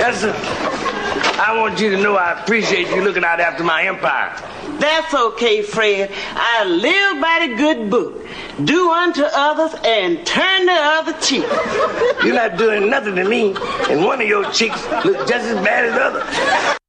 Esther, I want you to know I appreciate you looking out after my empire. That's okay, Fred. I live by the good book. Do unto others and turn the other cheek. You're not doing nothing to me, and one of your cheeks looks just as bad as the other.